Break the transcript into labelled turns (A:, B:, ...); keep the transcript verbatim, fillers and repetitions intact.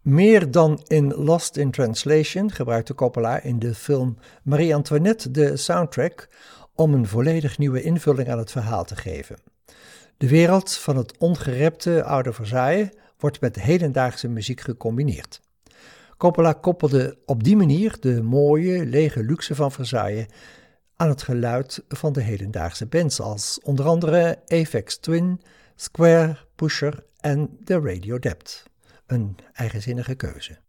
A: Meer dan in Lost in Translation gebruikte Coppola in de film Marie Antoinette de soundtrack om een volledig nieuwe invulling aan het verhaal te geven. De wereld van het ongerepte oude Versailles wordt met hedendaagse muziek gecombineerd. Coppola koppelde op die manier de mooie, lege luxe van Versailles aan het geluid van de hedendaagse bands als onder andere Aphex Twin, Square, Pusher en The Radio Depth. Een eigenzinnige keuze.